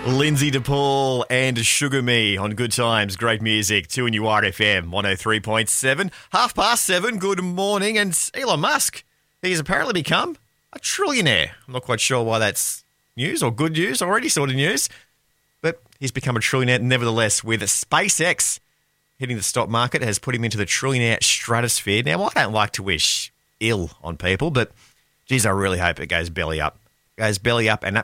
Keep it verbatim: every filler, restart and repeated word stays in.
Lindsay DePaul and Sugar Me on Good Times. Great music. Two in your R F M, one oh three point seven. Half past seven. Good morning. And Elon Musk, he's apparently become a trillionaire. I'm not quite sure why that's news or good news, already sort of news. But he's become a trillionaire nevertheless, with SpaceX hitting the stock market has put him into the trillionaire stratosphere. Now, I don't like to wish ill on people, but geez, I really hope it goes belly up. Goes belly up and